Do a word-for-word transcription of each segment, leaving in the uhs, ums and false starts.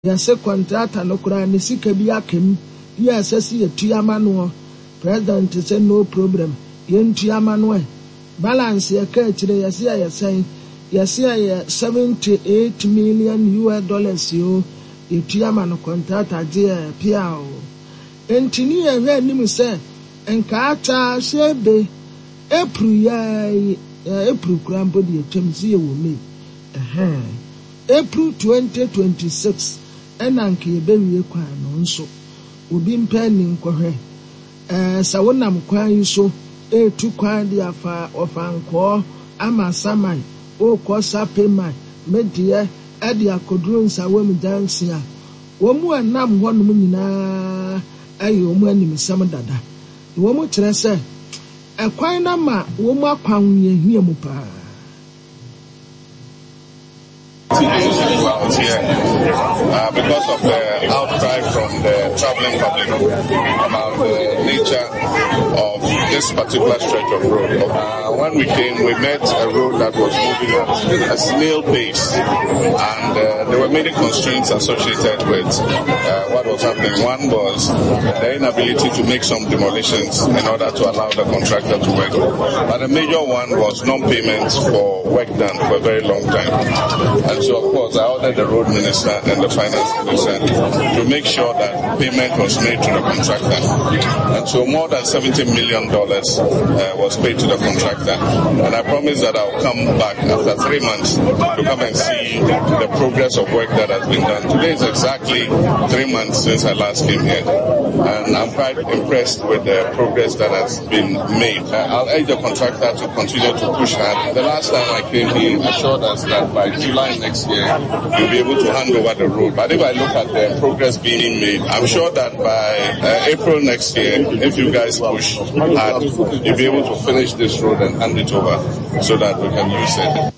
yase contractor no kura ne sika bi akem yes sesi etuama no president say no problem yentuama no balance ye ka chire yase yesen yase ye seventy-eight million U S dollars yo etuama no contractor je pia o entini ye hwe nim se enka ata shebe April ya April krampo de twemzi ye wo me eh April twenty twenty-six enanke yebewie kwan no nso obi mpani nkohwe eh sawonam kwan yiso etu kwan dia afa ofanko ama saman o kosa payment medie e dia kodro nsawam dansia wo mu anam hono mu nyina ayo mu anim sam dada wo mu kire se ekwan na ma wo mu akwan ye hia mu pa Out here uh, because of the outcry from the traveling public about the nature of this particular stretch of road. Uh, when we came, we met a road that was moving at a snail pace, and uh, there were many constraints associated with uh, what was happening. One was the inability to make some demolitions in order to allow the contractor to work. But a major one was non-payment for work done for a very long time. And so, of course, I ordered the road minister and the finance minister to make sure that payment was made to the contractor. And so more than seventy million dollars uh, was paid to the contractor. And I promised that I'll come back after three months to come and see the progress of work that has been done. Today is exactly three months since I last came here. And I'm quite impressed with the progress that has been made. Uh, I'll urge the contractor to continue to push hard. The last time I came, he assured us that by July next year, we'll be able to hand over the road. But if I look at the progress being made, I'm sure that by uh, April next year, if you guys push hard, you'll be able to finish this road and hand it over so that we can use it.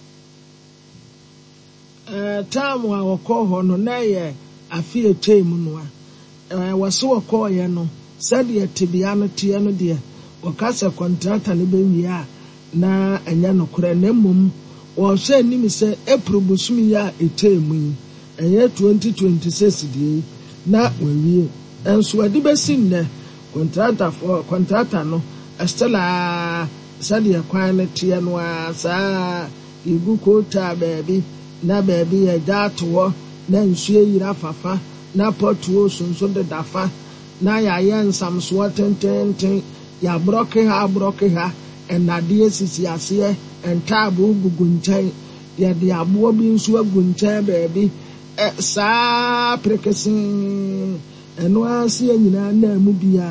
Uh, time wa wako hono na ye afie temu no a waso wako ye no said ye tibia no tie no de wakasa contractor ne be a na anya no kora na mmom wo hwe nim se April busumi ya etemu eye twenty twenty-six die na wawie enso ade besi nne contractor for contractor no estela said ye kwan ne tie no a saa igu kota baby na baby ya dato na nsuo yira fafa na potuo sunso de dafa na ya yen samso tententen ya broke ha broke ha enade sisi ase entabu gugunchen ya de abo bi nsuo agunchen baby e sa prekesin eno ase nyina na mu bia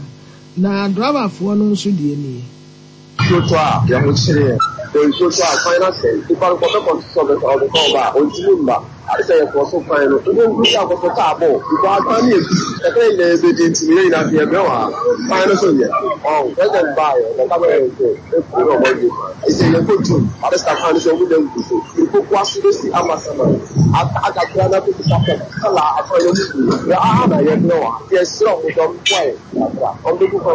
na driver fo no nso die ni toto a ya mo chire the social finance the part of the constitution of the cover on Timba I say for so fine even we have for table because I need the kind of the intimidate na here no finance on here oh president buy the cover is if you know what you is a good to understand finance we dem go you go kwasu see amasama aka kana to support kala afa yo ya ana ye no yes so we don why on the go for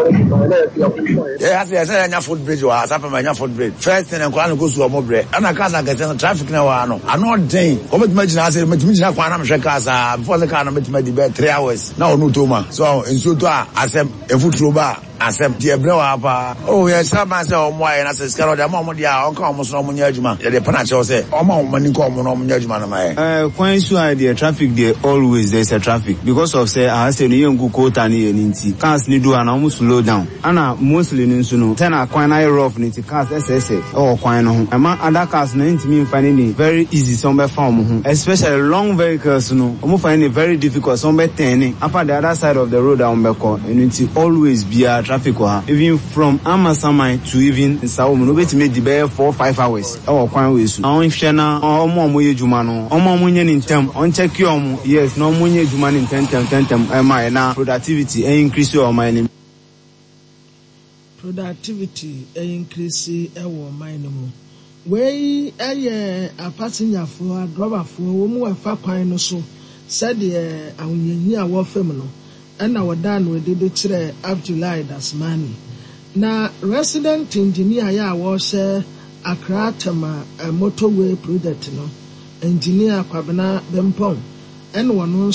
it yeah I say anya foot bridge wa asapa anya foot bridge first thing enko an go su omo bre ana kasa gese traffic na wa no ano den o me imagine say me imagine kwa na me hwe kasa before the car na me imagine be three hours na onu to ma so enso to a asem efutro ba asem tie bre wa pa oh yes sama say omo aye na say skaro de omo dia onka omo so omo nya adwuma ye de pana che say omo omo ni ko omo no omo nya adwuma na mai eh kwan su a the traffic there always there's a traffic because of say I say no yengu quota ni enti cars ni do na omo slow down ana mostly ni nso no ten a kwan na rough ni cars S S oh kwan no ho ama other cars na ntimi find it very easy some be farm ho especially long vehicles no omo find it very difficult some be turning after the other side of the road down be ko enti always be a traffic wa even from Amasamai to even Sao no bet me the four five hours our kwan we su on hwe na omo omo ye djuma no omo omo nye ni ntem on check omo yes no omo nye djuma ni ntem ntem ntem e ma na productivity e increase your mind productivity e increase e wo mind mu we eye apassenger for driver for wo mu afa kwan no so said e awonyi a wo fam no and our dan we did it up July das money. Na resident engineer ya was Accra Tama a motorway project no engineer Kwabena Bempong ɛne wɔn